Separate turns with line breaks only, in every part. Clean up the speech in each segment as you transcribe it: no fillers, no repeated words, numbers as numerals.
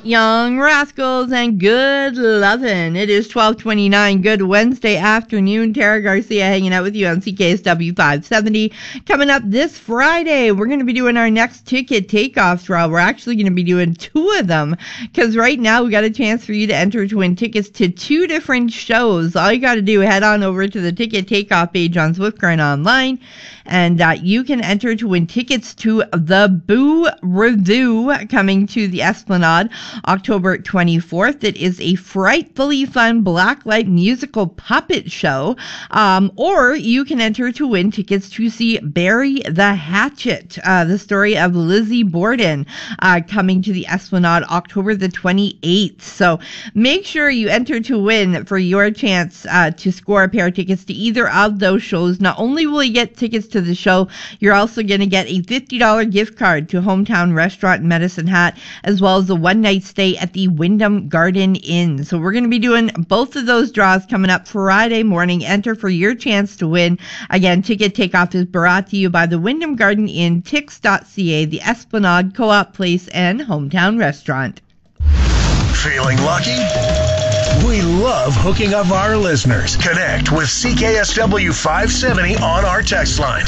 Young Rascals and Good Lovin'. It is 12:29. Good Wednesday afternoon. Tara Garcia hanging out with you on CKSW 570. Coming up this Friday, we're going to be doing our next ticket takeoff draw. We're actually going to be doing two of them because right now we got a chance for you to enter to win tickets to two different shows. All you got to do, head on over to the ticket takeoff page on Swift Current Online, and you can enter to win tickets to the Boo Review coming to the Esplanade October 24th. It is a frightfully fun blacklight musical puppet show. Or you can enter to win tickets to see Bury the Hatchet, the story of Lizzie Borden, coming to the Esplanade October the 28th. So make sure you enter to win for your chance to score a pair of tickets to either of those shows. Not only will you get tickets to the show, you're also going to get a $50 gift card to Hometown Restaurant in Medicine Hat, as well as a one-night stay at the Wyndham Garden Inn. So we're going to be doing both of those draws coming up Friday morning. Enter for your chance to win. Again, ticket takeoff is brought to you by the Wyndham Garden Inn, Tix.ca, the Esplanade Co-op Place, and Hometown Restaurant.
Feeling lucky? We love hooking up our listeners. Connect with CKSW 570 on our text line,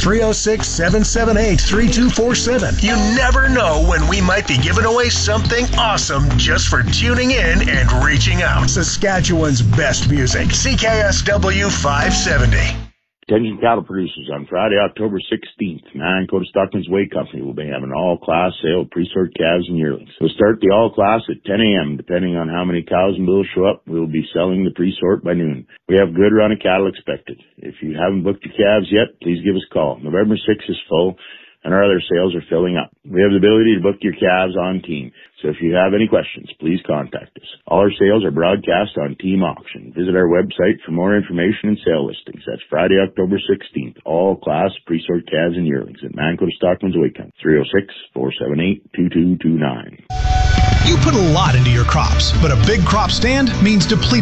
306-778-3247. You never know when we might be giving away something awesome just for tuning in and reaching out. Saskatchewan's best music, CKSW 570.
Attention cattle producers, on Friday, October 16th, Mancoda Stockman's Way Company will be having an all-class sale of pre-sort calves and yearlings. We'll start the all-class at 10 a.m. Depending on how many cows and bulls show up, we will be selling the pre-sort by noon. We have a good run of cattle expected. If you haven't booked your calves yet, please give us a call. November 6th is full, and our other sales are filling up. We have the ability to book your calves on Team, so if you have any questions, please contact us. All our sales are broadcast on Team Auction. Visit our website for more information and sale listings. That's Friday, October 16th. All class pre-sort calves and yearlings at Mancoda Stockman's Way Company, 306-478-2229.
You put a lot into your crops, but a big crop stand means depleted